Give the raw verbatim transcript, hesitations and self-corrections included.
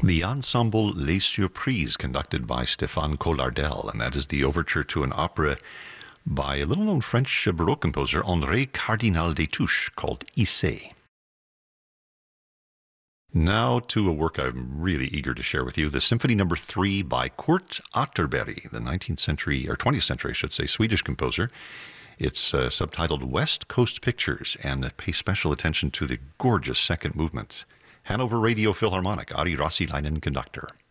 The Ensemble Les Surprises, conducted by Stéphane Collardel, and that is the overture to an opera by a little-known French Baroque composer, André Cardinal Destouches, called Issei. Now to a work I'm really eager to share with you, the Symphony Number Three by Kurt Otterberg, the nineteenth century, or twentieth century, I should say, Swedish composer. It's uh, subtitled West Coast Pictures, and pay special attention to the gorgeous second movement. Hanover Radio Philharmonic, Ari Rossilainen, conductor.